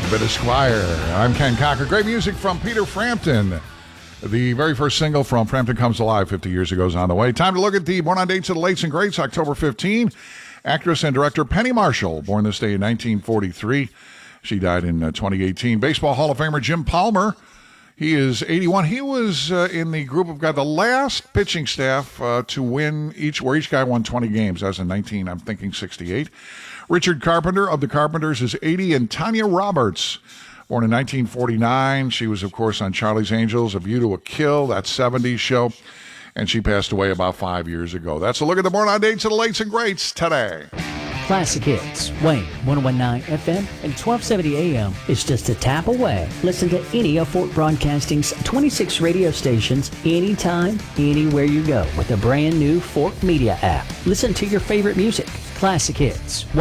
Bit of Squire. I'm Ken Cocker. Great music from Peter Frampton. The very first single from Frampton Comes Alive 50 years ago is on the way. Time to look at the Born on Dates of the Lates and Greats, October 15. Actress and director Penny Marshall, born this day in 1943. She died in 2018. Baseball Hall of Famer Jim Palmer. He is 81. He was in the group of guys, the last pitching staff to win where each guy won 20 games. That was in 68. Richard Carpenter of the Carpenters is 80, and Tanya Roberts, born in 1949. She was, of course, on Charlie's Angels, A View to a Kill, that 70s show, and she passed away about 5 years ago. That's a look at the Born on Dates of the Lates and Greats today. Classic Hits, Wayne, 101.9 FM and 1270 AM is just a tap away. Listen to any of Fort Broadcasting's 26 radio stations anytime, anywhere you go with the brand new Fort Media app. Listen to your favorite music. Classic Hits.